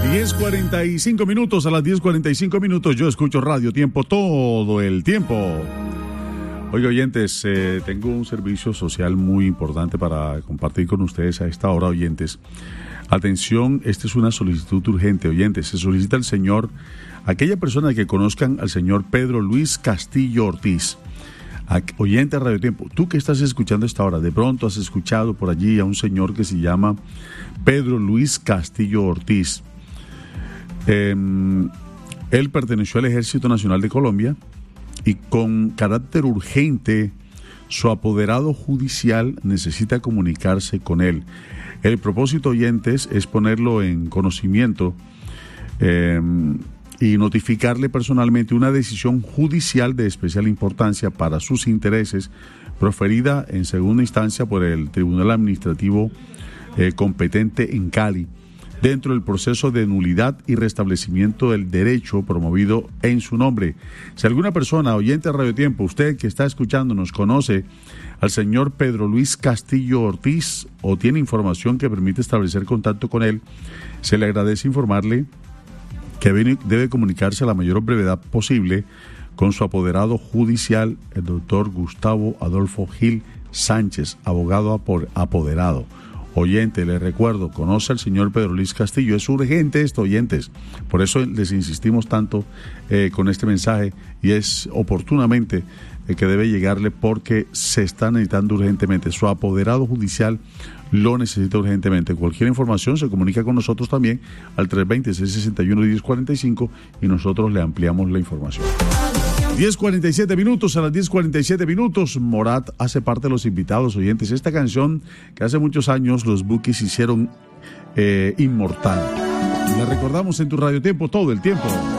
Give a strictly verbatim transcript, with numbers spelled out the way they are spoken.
diez cuarenta y cinco minutos, a las diez cuarenta y cinco minutos yo escucho Radio Tiempo todo el tiempo. Oiga, oyentes, eh, tengo un servicio social muy importante para compartir con ustedes a esta hora, oyentes. Atención, esta es una solicitud urgente, oyentes. Se solicita al señor, aquella persona que conozcan al señor Pedro Luis Castillo Ortiz. A, oyente de Radio Tiempo, tú que estás escuchando a esta hora, de pronto has escuchado por allí a un señor que se llama Pedro Luis Castillo Ortiz. Eh, él perteneció al Ejército Nacional de Colombia y con carácter urgente su apoderado judicial necesita comunicarse con él. El propósito, oyentes, es ponerlo en conocimiento eh, y notificarle personalmente una decisión judicial de especial importancia para sus intereses, proferida en segunda instancia por el Tribunal Administrativo eh, competente en Cali, dentro del proceso de nulidad y restablecimiento del derecho promovido en su nombre. Si alguna persona, oyente de Radio Tiempo, usted que está escuchándonos, conoce al señor Pedro Luis Castillo Ortiz o tiene información que permite establecer contacto con él, se le agradece informarle que debe comunicarse a la mayor brevedad posible con su apoderado judicial, el doctor Gustavo Adolfo Gil Sánchez, abogado apoderado. Oyente, les recuerdo, conoce al señor Pedro Luis Castillo. Es urgente esto, oyentes. Por eso les insistimos tanto eh, con este mensaje y es oportunamente eh, que debe llegarle porque se está necesitando urgentemente. Su apoderado judicial lo necesita urgentemente. Cualquier información se comunica con nosotros también al tres dos cero, seis seis uno, uno cero cuatro cinco y nosotros le ampliamos la información. diez cuarenta y siete minutos, a las diez cuarenta y siete minutos, Morat hace parte de los invitados, oyentes. Esta canción que hace muchos años los Bukis hicieron eh, inmortal. La recordamos en tu Radio Tiempo todo el tiempo.